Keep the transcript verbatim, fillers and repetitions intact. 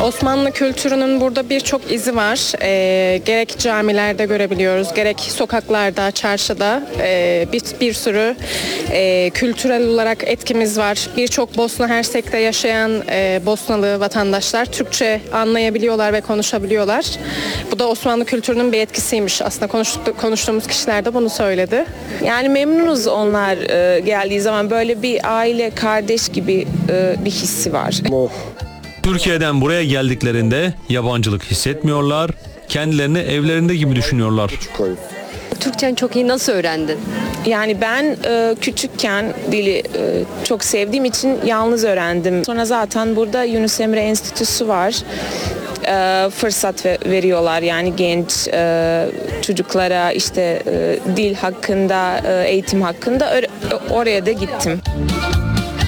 Osmanlı kültürünün burada birçok izi var. E, gerek camilerde görebiliyoruz, gerek sokaklarda, çarşıda e, bir, bir sürü e, kültürel olarak etkimiz var. Birçok Bosna Hersek'te yaşayan e, Bosnalı vatandaşlar Türkçe anlayabiliyorlar ve konuşabiliyorlar. Bu da Osmanlı kültürünün bir etkisiymiş. Aslında konuştu, konuştuğumuz kişiler de bunu söyledi. Yani memnunuz onlar e, geldiği zaman, böyle bir aile, kardeş gibi e, bir hissi var. Türkiye'den buraya geldiklerinde yabancılık hissetmiyorlar, kendilerini evlerinde gibi düşünüyorlar. Türkçen çok iyi, nasıl öğrendin? Yani ben e, küçükken dili e, çok sevdiğim için yalnız öğrendim. Sonra zaten burada Yunus Emre Enstitüsü var. E, fırsat ve- veriyorlar yani genç e, çocuklara işte e, dil hakkında, e, eğitim hakkında. Ö- oraya da gittim.